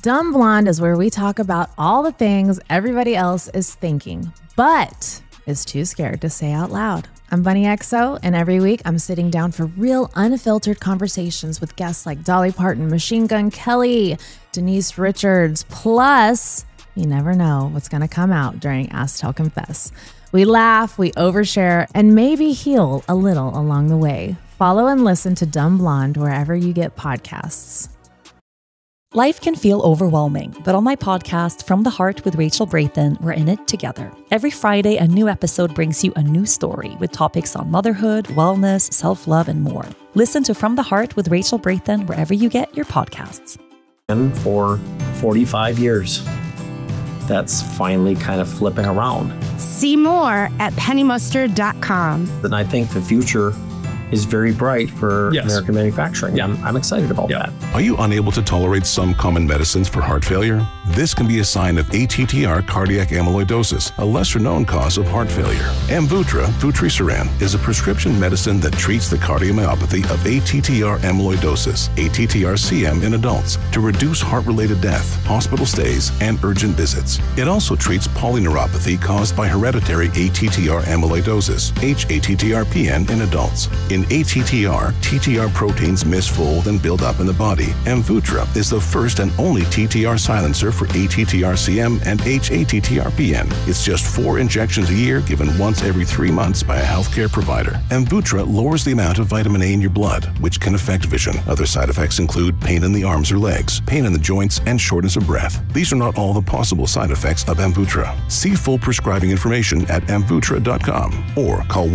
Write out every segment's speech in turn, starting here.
Dumb Blonde is where we talk about all the things everybody else is thinking, but is too scared to say out loud. I'm Bunny XO, and every week I'm sitting down for real unfiltered conversations with guests like Dolly Parton, Machine Gun Kelly, Denise Richards, plus you never know what's going to come out during Ask Tell Confess. We laugh, we overshare, and maybe heal a little along the way. Follow and listen to Dumb Blonde wherever you get podcasts. Life can feel overwhelming, but on my podcast, From the Heart with Rachel Brathen, we're in it together. Every Friday, a new episode brings you a new story with topics on motherhood, wellness, self-love, and more. Listen to From the Heart with Rachel Brathen wherever you get your podcasts. And for 45 years, that's finally kind of flipping around. See more at pennymustard.com. And I think the future is very bright for American manufacturing. Yeah. I'm excited about that. Are you unable to tolerate some common medicines for heart failure? This can be a sign of ATTR cardiac amyloidosis, a lesser-known cause of heart failure. Amvuttra, vutrisiran, is a prescription medicine that treats the cardiomyopathy of ATTR amyloidosis, ATTR-CM in adults, to reduce heart-related death, hospital stays, and urgent visits. It also treats polyneuropathy caused by hereditary ATTR amyloidosis, hATTR-PN in adults. In ATTR, TTR proteins misfold and build up in the body. Amvuttra is the first and only TTR silencer for ATTR-CM and hATTR-PN. It's just 4 injections a year given once every 3 months by a healthcare provider. Amvuttra lowers the amount of vitamin A in your blood, which can affect vision. Other side effects include pain in the arms or legs, pain in the joints, and shortness of breath. These are not all the possible side effects of Amvuttra. See full prescribing information at amvuttra.com or call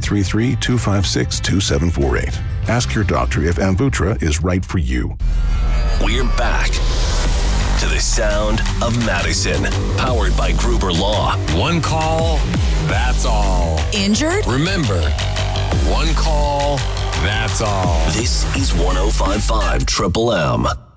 1-833-256-2748. Ask your doctor if Amvuttra is right for you. We're back to the sound of Madison, powered by Gruber Law. One call, that's all. Injured? Remember, one call, that's all. This is 105.5 Triple M.